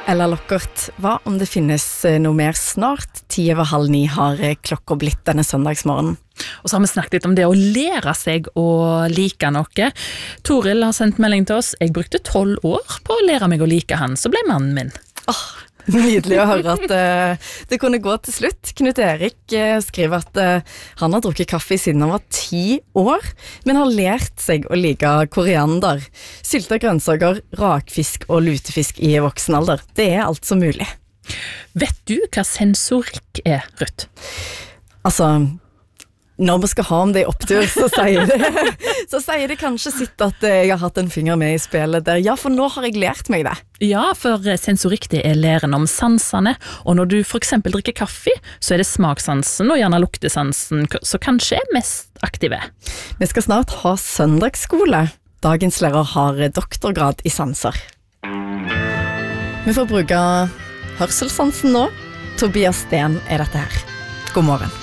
Ella Lockert, hva om det finnes noe mer snart? 8:30 har klokka blitt denne søndagsmorgen. Og så har vi snakket litt om det å lære seg å like noe. Toril har sendt melding til oss. Jeg brukte 12 år på å lære meg å like han, så ble mannen min. Nydelig å høre at det kunne gå til slutt. Knut Erik skriver at han har drukket kaffe siden han var 10 år, men har lært seg å like koriander, sylta grønnsaker, rakfisk og lutefisk i voksen alder. Det er alt som mulig. Vet du hva sensorikk er, Ruth? Altså, når vi skal ha om det i opptur, så sier det kanskje sitt at jeg har hatt en finger med i spillet der. Ja, for nå har jeg lært meg det. Ja, for sensorikk det er læren om sansene, og når du for eksempel drikker kaffe, så er det smakssansen og gjerne luktesansen som kanskje er mest aktive. Vi skal snart ha søndagsskole. Dagens lærer har doktorgrad i sanser. Vi får bruke hørselssansen nå. Tobias Sten er dette her. God morgen.